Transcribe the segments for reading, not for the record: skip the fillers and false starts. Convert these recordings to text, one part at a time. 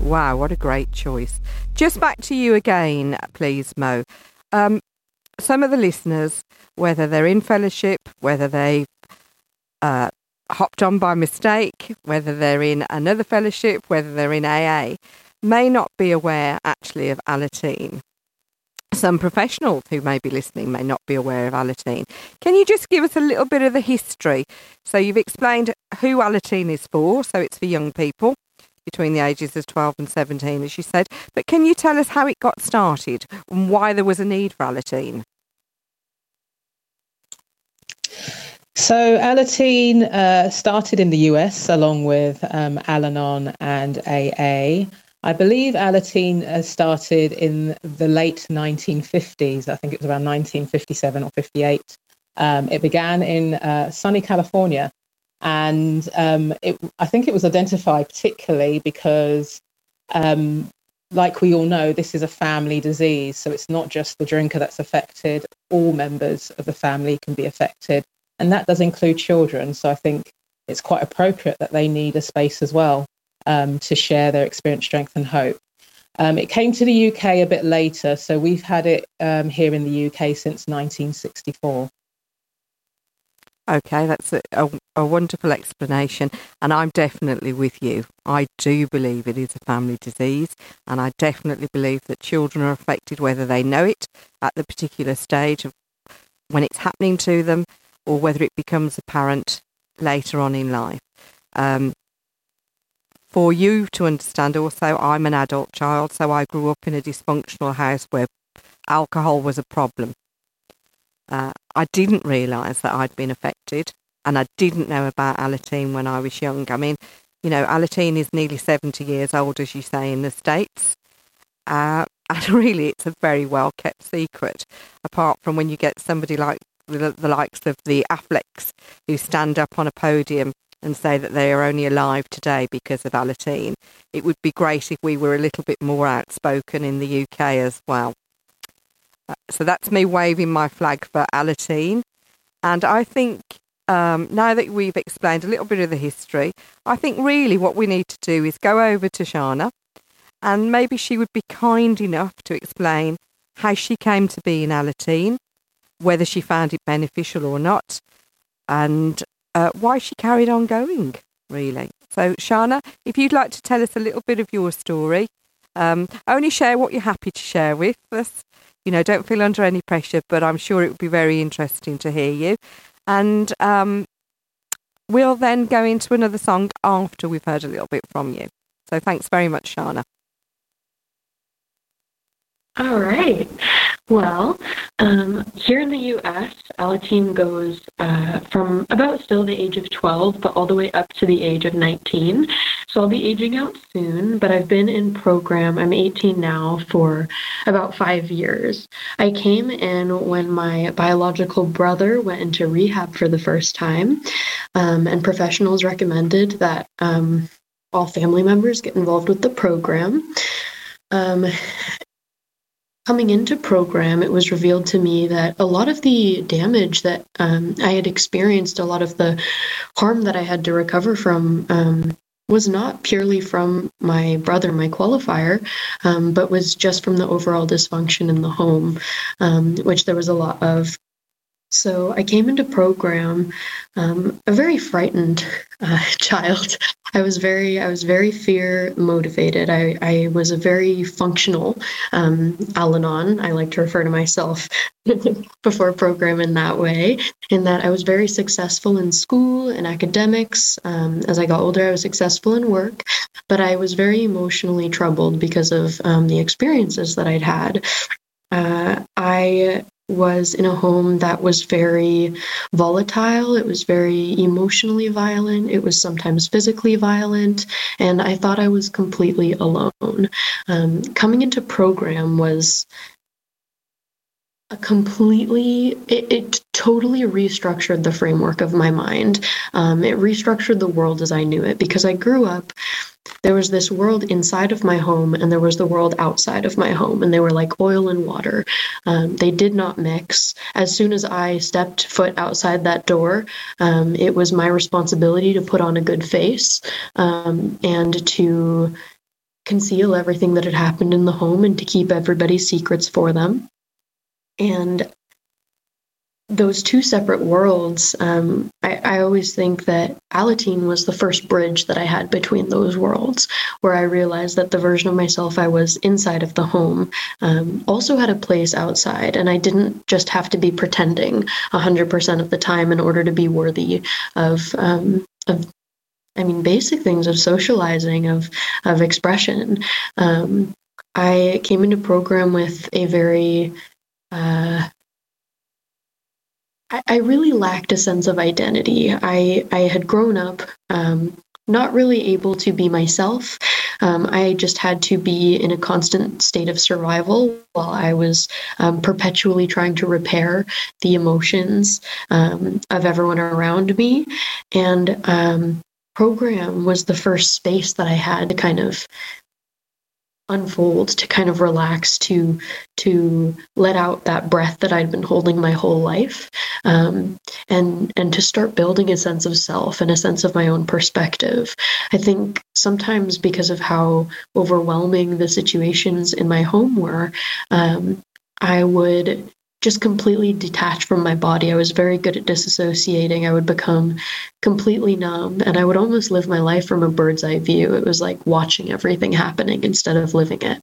Wow, what a great choice. Just back to you again, please, Mo. Some of the listeners, whether they're in fellowship, whether they hopped on by mistake, whether they're in another fellowship, whether they're in AA, may not be aware actually of Alateen. Some professionals who may be listening may not be aware of Alateen. Can you just give us a little bit of the history? So you've explained who Alateen is for, so it's for young people between the ages of 12 and 17, as you said. But can you tell us how it got started and why there was a need for Alateen? So Alateen started in the US along with Al-Anon and AA. I believe Alateen started in the late 1950s. I think it was around 1957 or 58. It began in sunny California. And I think it was identified particularly because, like we all know, this is a family disease. So it's not just the drinker that's affected. All members of the family can be affected. And that does include children. So I think it's quite appropriate that they need a space as well to share their experience, strength and hope. It came to the UK a bit later. So we've had it here in the UK since 1964. Okay, that's a wonderful explanation, and I'm definitely with you. I do believe it is a family disease, and I definitely believe that children are affected whether they know it at the particular stage of when it's happening to them or whether it becomes apparent later on in life. For you to understand also, I'm an adult child, so I grew up in a dysfunctional house where alcohol was a problem. I didn't realise that I'd been affected, and I didn't know about Alateen when I was young. I mean, you know, Alateen is nearly 70 years old, as you say, in the States. And really, it's a very well-kept secret, apart from when you get somebody like the likes of the Afflecks who stand up on a podium and say that they are only alive today because of Alateen. It would be great if we were a little bit more outspoken in the UK as well. So that's me waving my flag for Alateen. And I think now that we've explained a little bit of the history, I think really what we need to do is go over to Shana, and maybe she would be kind enough to explain how she came to be in Alateen, whether she found it beneficial or not, and why she carried on going, really. So Shana, if you'd like to tell us a little bit of your story, only share what you're happy to share with us. You know, don't feel under any pressure, but I'm sure it would be very interesting to hear you. And we'll then go into another song after we've heard a little bit from you. So thanks very much, Shana. All right. Well, here in the U.S., Alateen goes from about still the age of 12, but all the way up to the age of 19. So I'll be aging out soon, but I've been in program, I'm 18 now, for about 5 years. I came in when my biological brother went into rehab for the first time, and professionals recommended that all family members get involved with the program. Coming into program, it was revealed to me that a lot of the damage that I had experienced, a lot of the harm that I had to recover from was not purely from my brother, my qualifier, but was just from the overall dysfunction in the home, which there was a lot of. So I came into program a very frightened child. I was very fear motivated. I was a very functional Al-Anon. I like to refer to myself before program in that way, in that I was very successful in school and academics. As I got older, I was successful in work, but I was very emotionally troubled because of the experiences that I'd had. I was in a home that was very volatile. It was very emotionally violent. It was sometimes physically violent. And I thought I was completely alone. Coming into program was it totally restructured the framework of my mind. It restructured the world as I knew it, because I grew up, there was this world inside of my home and there was the world outside of my home, and they were like oil and water. They did not mix. As soon as I stepped foot outside that door, it was my responsibility to put on a good face and to conceal everything that had happened in the home and to keep everybody's secrets for them. And those two separate worlds, I always think that Alateen was the first bridge that I had between those worlds, where I realized that the version of myself I was inside of the home also had a place outside, and I didn't just have to be pretending 100% of the time in order to be worthy of basic things, of socializing, of expression. I came into program with a very I really lacked a sense of identity. I had grown up not really able to be myself. I just had to be in a constant state of survival while I was perpetually trying to repair the emotions of everyone around me. And program was the first space that I had to kind of unfold, to kind of relax, to let out that breath that I'd been holding my whole life, and to start building a sense of self and a sense of my own perspective. I think sometimes because of how overwhelming the situations in my home were, I would just completely detach from my body. I was very good at disassociating. I would become completely numb, and I would almost live my life from a bird's eye view. It was like watching everything happening instead of living it.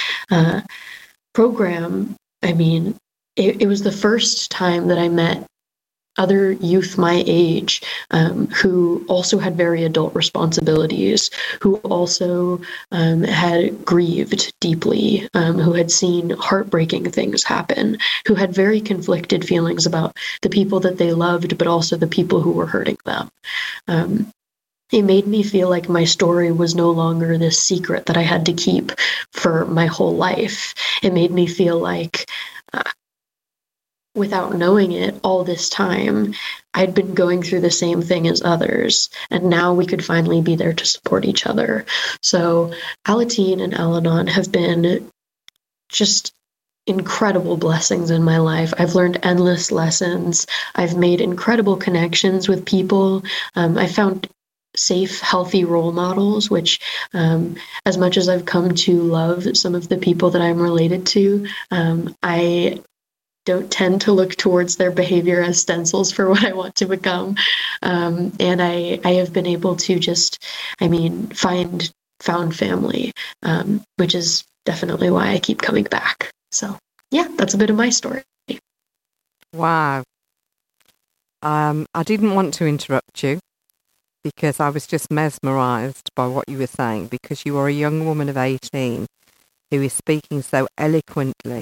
Program, it was the first time that I met other youth my age who also had very adult responsibilities, who also had grieved deeply, who had seen heartbreaking things happen, who had very conflicted feelings about the people that they loved, but also the people who were hurting them. It made me feel like my story was no longer this secret that I had to keep for my whole life. It made me feel like without knowing it all this time, I'd been going through the same thing as others, and now we could finally be there to support each other. So Alateen and Al-Anon have been just incredible blessings in my life. I've learned endless lessons. I've made incredible connections with people. I found safe, healthy role models, which as much as I've come to love some of the people that I'm related to, I don't tend to look towards their behavior as stencils for what I want to become. And I have been able to just, found family, which is definitely why I keep coming back. So yeah, that's a bit of my story. Wow. I didn't want to interrupt you because I was just mesmerized by what you were saying, because you are a young woman of 18 who is speaking so eloquently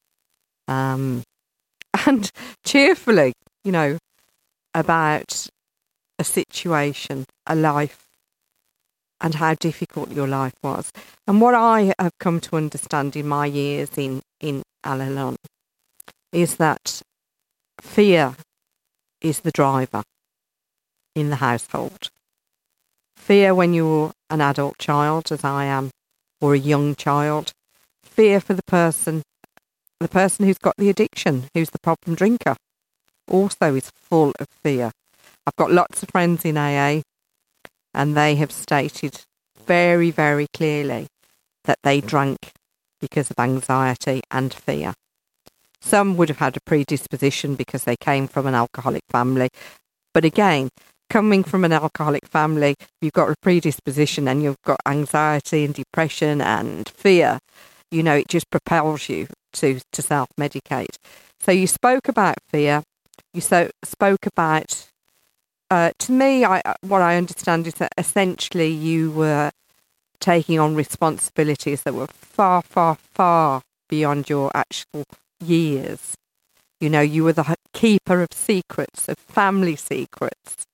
and cheerfully, about a situation, a life, and how difficult your life was. And what I have come to understand in my years in Al-Anon is that fear is the driver in the household. Fear when you're an adult child, as I am, or a young child. Fear for the person who's got the addiction, who's the problem drinker, also is full of fear. I've got lots of friends in AA, and they have stated very, very clearly that they drank because of anxiety and fear. Some would have had a predisposition because they came from an alcoholic family. But again, coming from an alcoholic family, you've got a predisposition and you've got anxiety and depression and fear. It just propels you to self-medicate. So you spoke about fear. You spoke about, to me, what I understand is that essentially you were taking on responsibilities that were far, far, far beyond your actual years. You were the keeper of secrets, of family secrets,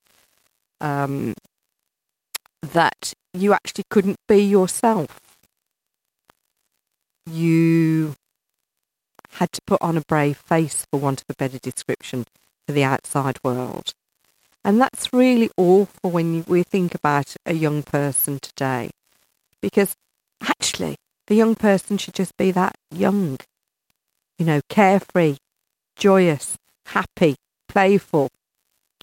that you actually couldn't be yourself. You had to put on a brave face, for want of a better description, for the outside world. And that's really awful when we think about a young person today, because actually the young person should just be that young, carefree, joyous, happy, playful,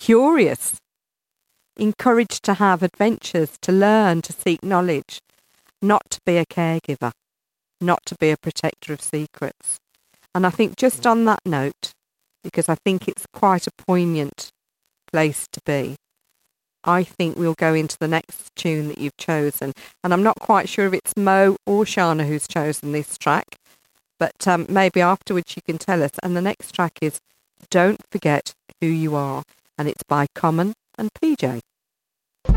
curious, encouraged to have adventures, to learn, to seek knowledge. not to be a caregiver, not to be a protector of secrets. And I think just on that note, because I think it's quite a poignant place to be, I think we'll go into the next tune that you've chosen. And I'm not quite sure if it's Mo or Shana who's chosen this track, but maybe afterwards you can tell us. And the next track is Don't Forget Who You Are, and it's by Common and PJ.